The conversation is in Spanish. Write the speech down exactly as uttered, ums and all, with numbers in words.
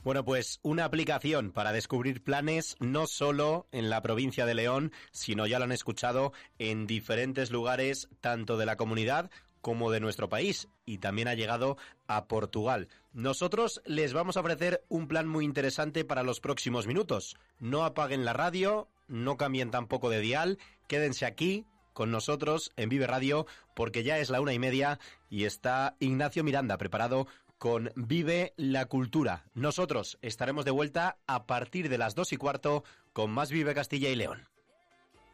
Bueno, pues una aplicación para descubrir planes no solo en la provincia de León, sino ya lo han escuchado en diferentes lugares, tanto de la comunidad como de nuestro país, y también ha llegado a Portugal. Nosotros les vamos a ofrecer un plan muy interesante para los próximos minutos. No apaguen la radio, no cambien tampoco de dial, quédense aquí con nosotros en Vive Radio, porque ya es la una y media y está Ignacio Miranda preparado con Vive la Cultura. Nosotros estaremos de vuelta a partir de las dos y cuarto con más Vive Castilla y León.